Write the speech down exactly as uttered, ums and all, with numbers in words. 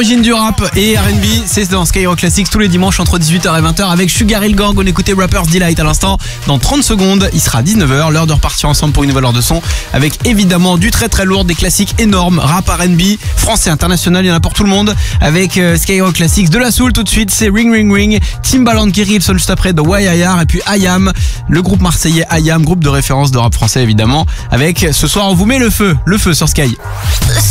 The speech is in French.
Origine du rap et R and B, c'est dans Skyrock Classics tous les dimanches entre dix-huit heures et vingt heures avec Sugar Hill Gang. On écoutait Rapper's Delight à l'instant. Dans trente secondes, il sera dix-neuf heures, l'heure de repartir ensemble pour une nouvelle heure de son avec évidemment du très très lourd, des classiques énormes, rap, R and B, français, international, il y en a pour tout le monde avec euh, Skyrock Classics. De la soul tout de suite, c'est Ring Ring Ring, Timbaland qui arrive juste après de Why I Are et puis I Am, le groupe marseillais I Am, groupe de référence de rap français évidemment, avec ce soir on vous met le feu, le feu sur Sky.